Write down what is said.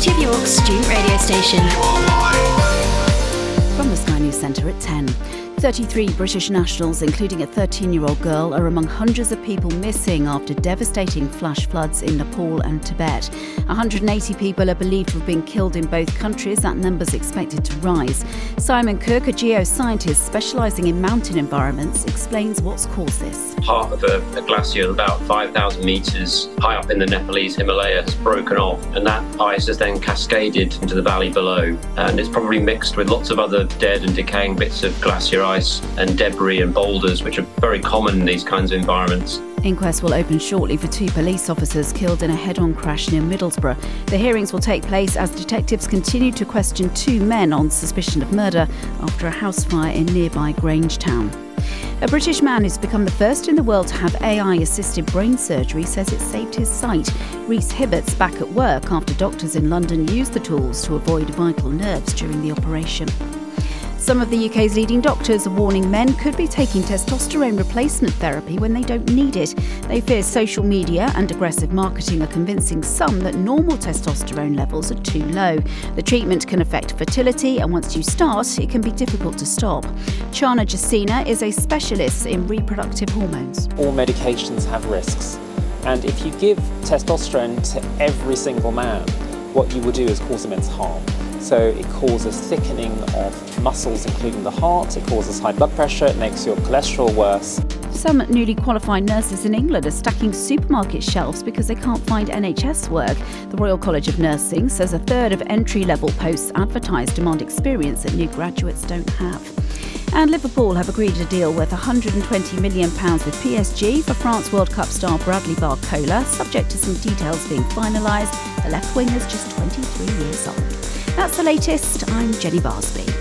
City of York's student radio station. From the Sky News Centre at 10. 33 British nationals, including a 13-year-old girl, are among hundreds of people missing after devastating flash floods in Nepal and Tibet. 180 people are believed to have been killed in both countries. That number's expected to rise. Simon Cook, a geoscientist specialising in mountain environments, explains what's caused this. Part of a glacier about 5,000 metres high up in the Nepalese Himalaya has broken off, and that ice has then cascaded into the valley below, and it's probably mixed with lots of other dead and decaying bits of glacier ice and debris and boulders, which are very common in these kinds of environments. Inquest will open shortly for 2 police officers killed in a head-on crash near Middlesbrough. The hearings will take place as detectives continue to question 2 men on suspicion of murder after a house fire in nearby Grangetown. A British man who's become the first in the world to have AI-assisted brain surgery says it saved his sight. Rhys Hibbert's back at work after doctors in London used the tools to avoid vital nerves during the operation. Some of the UK's leading doctors are warning men could be taking testosterone replacement therapy when they don't need it. They fear social media and aggressive marketing are convincing some that normal testosterone levels are too low. The treatment can affect fertility, and once you start, it can be difficult to stop. Chana Jasina is a specialist in reproductive hormones. All medications have risks, and if you give testosterone to every single man, what you will do is cause immense harm. So it causes thickening of muscles, including the heart, it causes high blood pressure, it makes your cholesterol worse. Some newly qualified nurses in England are stacking supermarket shelves because they can't find NHS work. The Royal College of Nursing says a third of entry-level posts advertised demand experience that new graduates don't have. And Liverpool have agreed a deal worth £120 million with PSG for France World Cup star Bradley Barcola, subject to some details being finalised. The left wing is just 23 years old. That's the latest. I'm Jenny Barsby.